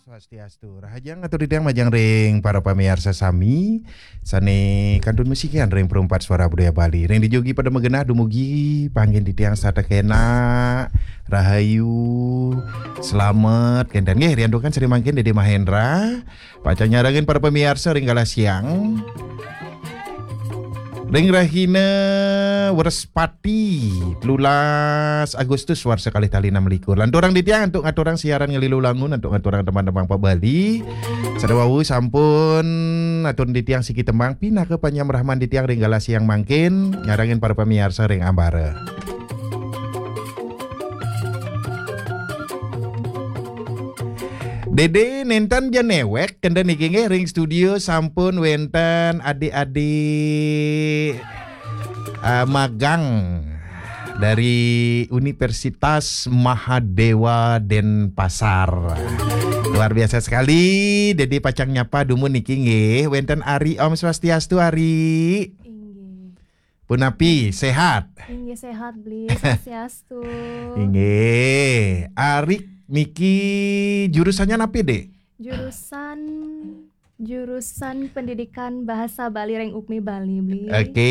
Swastiastu. Rahajang atau didang majang ring para pamirsa sami sane kantun musikian ring perempat suara budaya Bali. Ring dijogi pada megenah dumugi panggil di tiang sata kena rahayu selamat kendan nggih riandukan sering mangkin Dede Mahendra. Paca nyarangin para pamirsa ring kala siang. Ring Rahina Werespati 12 Agustus war sekali tali 6 likur. Lanturang di tiang untuk ngaturang siaran ngelilu langun untuk ngaturang teman-teman Pak Bali. Sadawawu sampun atur di tiang siki tembang pindah ke Panyam Rahman di tiang ring gala siang mangkin nyarangin para pemirsa ring ambara. Dede nenten janewek kenda niki nggih ring studio sampun wenten adik-adik magang dari Universitas Mahadewa Denpasar. Luar biasa sekali. Dede pacang nyapa dumun niki nggih wenten Ari Om Swastiastu Ari. Punapi sehat. Inggih sehat beli Swastiastu. Inggih Ari Miki jurusannya napi dek? Jurusan pendidikan bahasa Bali Reng Ukmi Bali beli. Oke.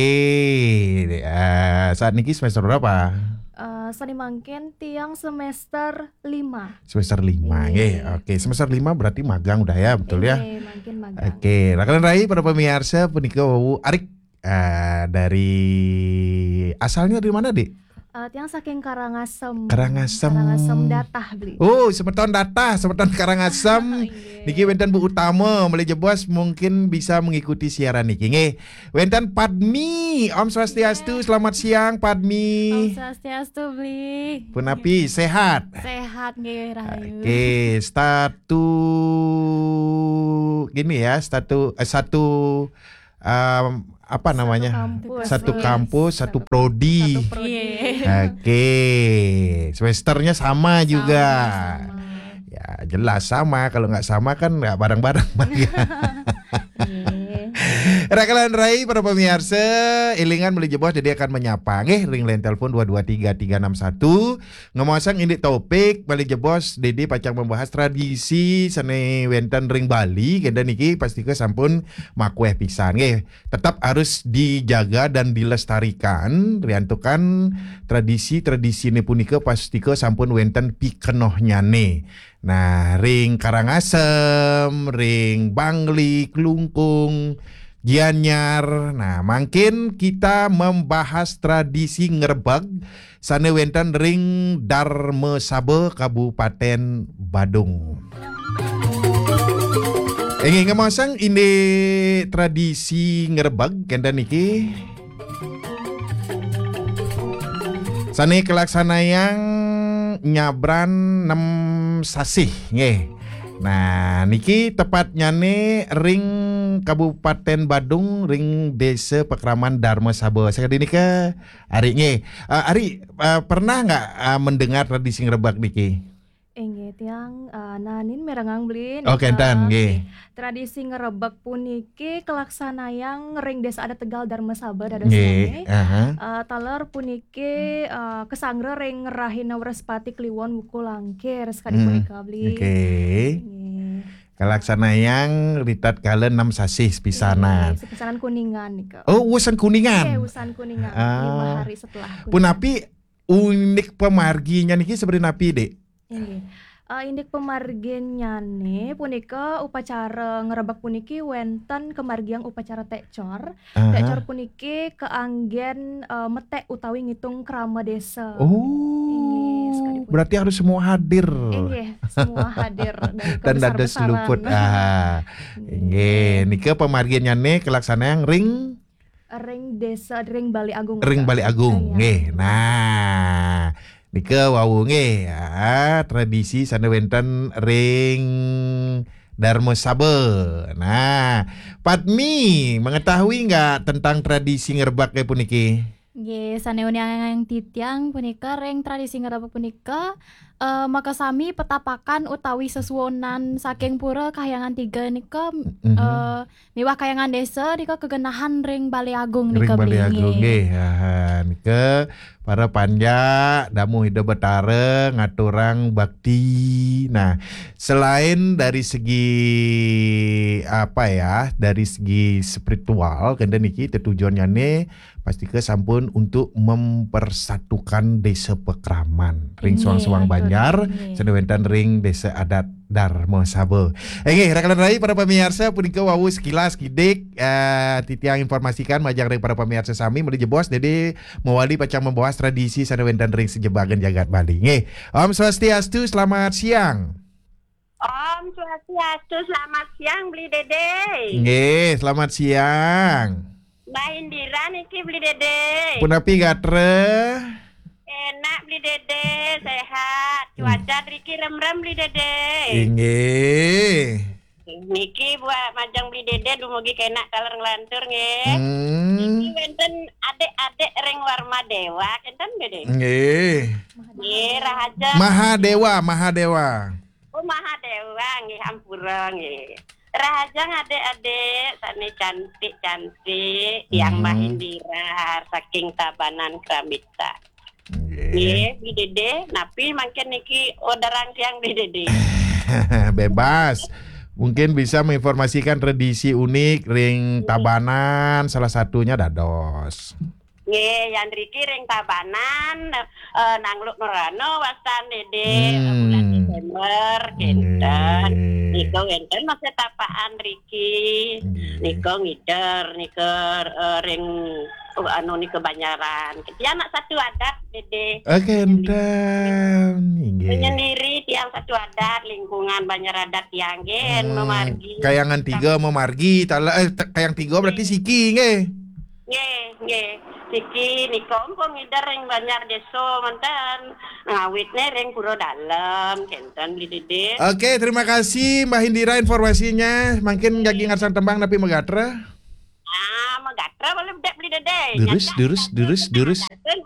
Saat niki semester berapa? Sani mangken tiang semester 5. Semester 5. Oke, semester 5 berarti magang udah ya, betul ya? Mangken magang. Oke, rakalan rai para pemirsa punika wawu Arik dari asalnya dari mana, Dek? Tiang saking Karangasem Datah beli. Oh, semeton Datah, semeton Karangasem. Niki wenten Bu Utama meli jebos mungkin bisa mengikuti siaran niki nggih. Wenten Padmi, Om Swastiastu, selamat siang Padmi. Om Swastiastu beli. Punapi sehat? Sehat nggih rahayu. Oke, satu apa namanya? Satu kampus, satu prodi. Oke, semesternya sama juga. Sama. Ya jelas sama, kalau nggak sama kan nggak bareng-bareng. Rakalan rai para pemirsa ilingan beli jebos jadi akan menyapa nggih ring line telepon 223361 ngomosang ini topik beli jebos Dede pacang membahas tradisi sane wenten ring Bali kenda niki pasti ke sampun makueh pisan nggih tetap harus dijaga dan dilestarikan riantukan tradisi ini punika pasti ke sampun wenten pikenohnyane. Nah ring Karangasem ring Bangli Klungkung Gianyar. Nah, makin kita membahas tradisi ngerbag sane wenten ring Darmesabe Kabupaten Badung. Ingin ngemasang ini tradisi ngerbag kenda niki sane kelaksana yang nyabran 6 sasih nggih. Nah, niki tepatnya nih ring Kabupaten Badung, ring Desa Pekraman Darmesabe. Saya ini ke Ari nge. Ari pernah nggak mendengar tradisi ngerebak niki? Enggak tiang nanin merengang beli. Oh, kentan nge. Tradisi ngerebak puniki kelaksana yang ring Desa Adat Tegal Darmesabe dadosane. Taler puniki kesangre ring Rahina Werespati Kliwon Wuku Langkir sekali punika beli. Oke. Kelaksana yang ritat kalen 6 sasih pisanan. Pisanan Kuningan nika. Oh, Wusan Kuningan. Iya, Wusan Kuningan 5 hari setelah Kuningan. Punapi unik pemarginya niki seperti napi, Dek. Indik pemarginya nih punika upacara ngerebak puniki wenten kemargiang upacara tekcor. Tekcor puniki keanggen metek utawi ngitung krama desa. Oh, berarti harus semua hadir. Semua hadir dan ada seluput. Niki pemargiannya nih kelaksana yang ring desa ring Bali Agung. Ring Bali Agung. Nggih. Nah, nika wawu nggih tradisi sana wenten ring Darmesabe. Nah, Padmi mengetahui nggak tentang tradisi ngerbak kayak puniki? Nggih, saneun yang titiang punika ring tradisi ngerebak punika maka sami petapakan utawi sesuwonan saking pura Kahyangan 3 nika miwah Kahyangan desa nika kegenahan ring Balai Agung Ring nika Balai Agung blinge. nggih. Nike para panja damu hidup betara ngaturang bakti. Nah, selain dari segi apa ya, dari segi spiritual kenda niki tujuannya nih pasti ke sampun untuk mempersatukan desa Pekraman. Ring Suang-Suang Banjar, sedewentan ring desa adat Darmo Sabo. Oke, rekan rai para pemirsa punika wawu sekilas kidik titiang informasikan majang ring para pemirsa sami meuli jebos jadi mewali pacang membahas tradisi sadewentan ring sejebagan jagat Bali. Nggih. Om Swastiastu, selamat siang. Om Swastiastu, selamat siang Bli Dede. Nggih, selamat siang. Mbak Indira niki Bli Dede. Punapi gatre? Enak Bli Dede, sehat. Cuaca riki rem-rem Bli Dede. Nggih. Niki buat majang Bli Dede dumugi kenak kaler ngelantur nggih. Niki wenten adik-adik ring Warma Dewa kenten Dede. Nggih. Nggih, rahaja. Mahadewa. Oh, Mahadewa nggih hampura nggih. Rahajang adik-adik sane cantik-cantik yang Mbak Indira saking Tabanan Kramita. Nggih, Bli Dede, napi mangken niki orderan tiang Bli Dede. Bebas. Mungkin bisa menginformasikan tradisi unik ring Tabanan, salah satunya dados. Nggih, yang riki ring Tabanan nangluk Norano wastan Dede bulan Desember kenten. Niko wenten masa tapaan riki. Niko ngider niker ring niko Banyaran. Dia anak satu adat Dede. Kenten. Menyendiri tiang satu adat lingkungan Banjar adat tiang gen memargi. Kayangan 3 memargi, kayang 3 berarti Siki nggih. Nggih. Siki nikom pun ngider ring Banjar Deso mantan ngawitne ring Puro Dalem kenten Bli Dede. Oke, terima kasih Mbak Indira informasinya. Makin gagi ngarsang tembang tapi megatra. Megatra boleh bedek Bli Dede. Durus.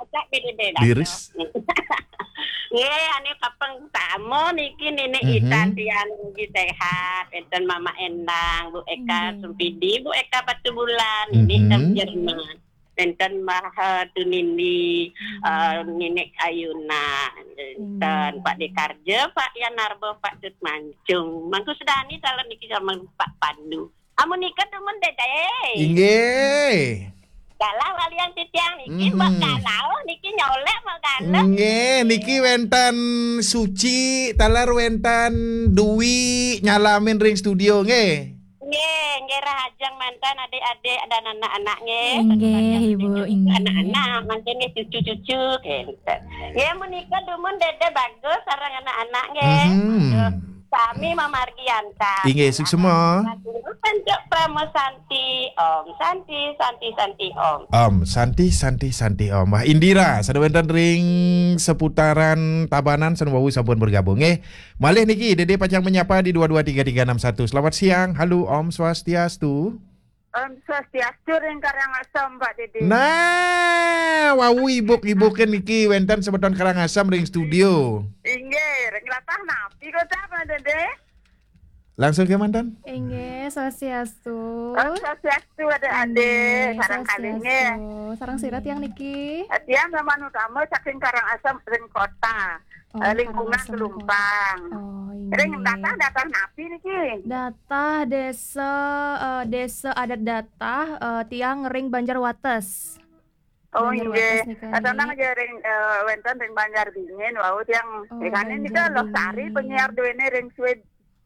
Nggih, ane kapeng tamu niki nenek Itan tiang mugi sehat. Enten Mama Endang, Bu Eka Sumpidi, Bu Eka Batu Bulan, ini Jerman. Enten Mbah Tunindi, Nenek Ayuna, dan Pak Dekarje, Pak Yanarbo, Pak Dut Mancung. Mangku sedani calon niki sama Pak Pandu. Amun nikah temen Dede. Inggih. Galau kalian titiang niki mbak galau niki nyolek mbak galau. Nggih, niki wenten Suci, talar wenten Dwi nyalamin ring studio nggih. Nggih, rahajang mantan adik-adik dan anak-anak nggih. Nggih, Ibu, nggih. Anak-anak mantan nggih cucu-cucu kente. Nggih menikah dumun Dede bagus sareng anak-anak nggih. Kami memargianta. Inggih, suksema. Penjuk Pramosanti, Om Santi Om. Om Santi Om. Mbah Indira, sadewenten ring seputaran Tabanan senwawu sampun bergabung nggih. Malih niki Dede pacang menyapa di 223361. Selamat siang. Halo Om Swastiastu. Om Swastiastu ring Karangasem Mbak Dede. Nah, wawu ibuk-ibuken niki wenten sebeton Karangasem ring studio. Inggih, ring latah napi kok Mbak Dede. Langsung ke mantan? Inggih, Swastiastu. Om Swastiastu adik-adik, sarang kalinge. Sarang sirat yang niki. Dia memang utama saking Karangasem ring kota. Lingkungan Kelumpang. Ring datah napi niki. Datah desa adat datah tiang ring Banjarwates. Oh inggih. Atana aja ring wenten ring Banjar Dingin wau tiang ikane nika Losari penyiar duwene ring Swed.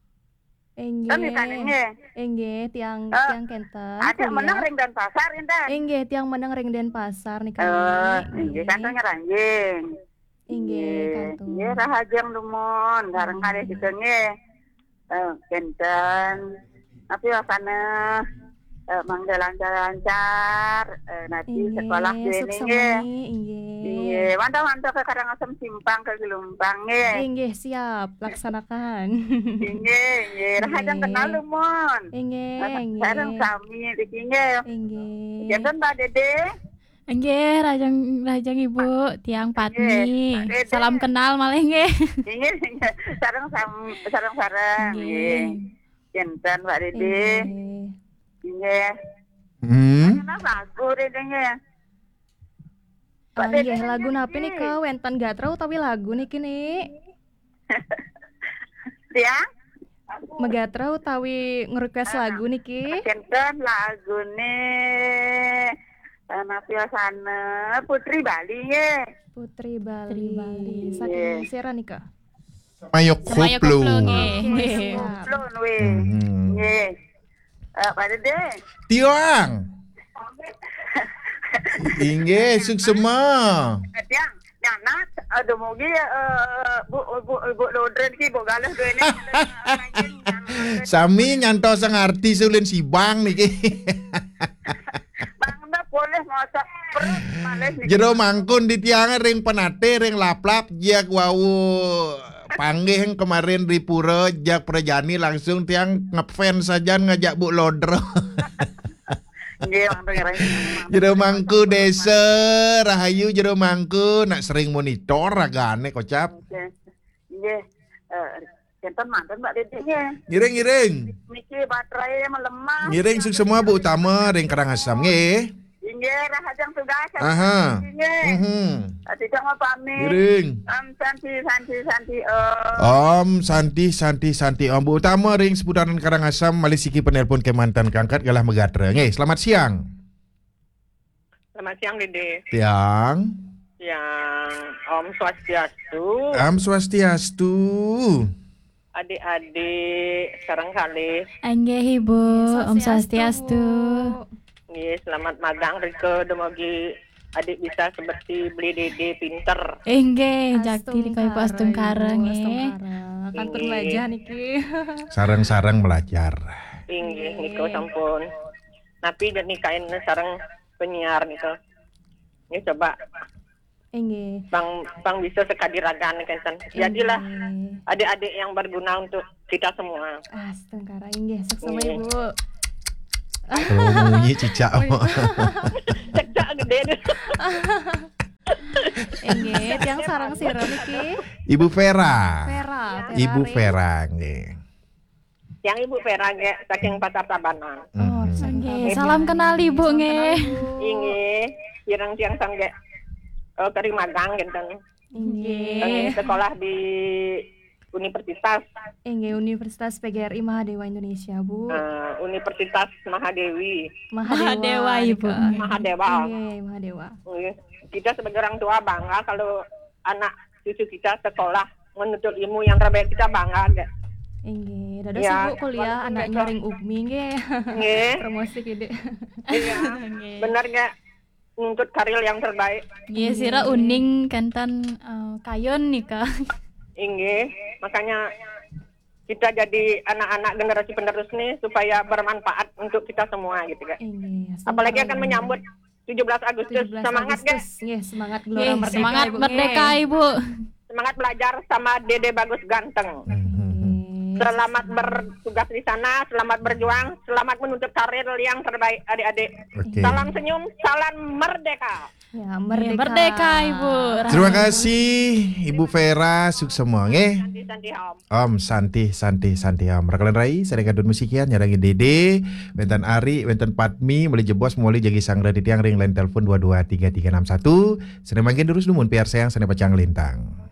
Inggih, tiang kenten. Ada menang ring Denpasar enten. Inggih, tiang menang ring Denpasar nika. Inggih kantong Ranjing. Inggih, kantung. Inggih rahajang lumon sareng kali ditenge. Kenten. Tapi wasana mangga lancar-lancar nanti sekolah dene nggih. Inggih, mantap ke Karangasem Simpang ke Gelumpang nggih. Inggih, siap laksanakan. Inggih, rahajang kenal lumon. Inggih. Sareng sami iki nggih. Inggih. Janten Mbak Dede. Nggih, rajang Ibu tiang Patmi. Nggih, Pak Dede. Salam kenal malih nggih. Ini sareng-sareng nggih. Kinten Pak Dede. Nggih. Ana lagu Dede nggih. Pak Dede Nggih, lagu napa nih ke wenten gatrau tapi lagu niki nih. Tiang Megatrau tawi nge-request lagu niki. kinten lagune Nafiasana Putri Bali nggih. Putri Bali. Saking Sera nih Kak. Mayok Semaya koplo. koplo nggih. Nggih. Lon we. Nggih. Pak Dede. Tiang. Inggih, suksema. Tiang, nyanat aduh mugi bu Lodren ki bu galah duene. Sami nyantos sang artis ulun sibang niki. Bang dah boleh masak perut males niki. Jero mangkun di tiangan ring penate ring laplap jak wau panggih yang kemarin di pura jak Prajani langsung tiang ngefans saja ngajak Bu Lodro. Nggih, Bang dengerin. Jero mangku desa rahayu jero mangku nak sering monitor agane kocap. Nggih. Kinten manten Mbak Dede nggih. Ngiring. Niki baterai melemah. Ngiring suksema Bu Utama ring Karangasem nggih. Nggih, rahajang tugas. Aha. Nggih. Tidak mau pamit. Ngiring. Santi Om Bu Utama ring seputaran Karangasem malih siki penelpon ke mantan kangkat galah megatra. Nggih, selamat siang. Selamat siang Dede. Tiang. Yang Om Swastiastu, Am Swastiastu. adik-adik sareng kali. Nggih Ibu, Om Swastiastu. Nggih, selamat magang Rike demogi adik bisa seperti beli Dede pinter. Nggih, jakti di Ibu Astung Karang nggih. Kantor belajar niki. Sarang-sarang belajar. Inggih niko sampun. Tapi dan nikain sareng penyiar niko. Ini coba Nggih. Bang bisa sekadiragan kan. Jadilah adik-adik yang berguna untuk kita semua. Astengkara nggih, suksema Nggih. Ibu. Kalau bunyi cicak. Cek gede deh. Nggih, tiang sarang sira niki. Ibu Vera. Ibu Ring. Vera nggih. Yang Ibu Vera nggih saking Pasar Tabanan. Oh, Nggih, salam kenal Ibu nggih. Inggih, ireng tiang sangge kari magang genten. Nggih. Sekolah di Universitas Universitas PGRI Mahadewa Indonesia, Bu. Universitas Mahadewi. Mahadewa, Ibu. Mahadewa. Nggih, Mahadewa. Kita sebagai orang tua bangga kalau anak cucu kita sekolah menuntut ilmu yang terbaik, kita bangga nggak? Nggih, dados Ya, Ibu kuliah walaupun anaknya besok. ring UGMI nggih. Nggih. Promosi gede. Iya, benar nggak? Nuntut karir yang terbaik. Nggih, sira uning kantan kayon nika. Inggih, makanya kita jadi anak-anak generasi penerus nih supaya bermanfaat untuk kita semua gitu kan. Nggih. Apalagi akan menyambut 17 Agustus. 17 Semangat Agustus. guys. Nggih, semangat Nggih, gelora merdeka. semangat Ibu, merdeka nggih. Ibu. Semangat belajar sama Dede Bagus Ganteng. Selamat bertugas di sana, selamat berjuang, selamat menuntut karir yang terbaik adik-adik. Oke. Salam senyum, salam merdeka. Ya, Merdeka, merdeka. Ibu. Terima kasih Ibu Vera suksema nggih. Santi Om. Om Santi Om. Rakalan rai saya kadun musikian nyarangi Dede, Wenten Ari, Wenten Patmi, meli jebos muli jagi sangra di tiang ring line telepon 223361. Seneng mangkin terus numun PR sayang seneng pacang lintang.